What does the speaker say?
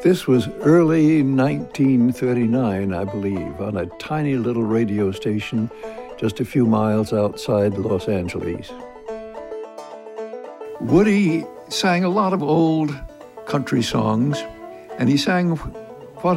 This was early 1939, I believe, on a tiny little radio station just a few miles outside Los Angeles. Woody sang a lot of old country songs, and he sang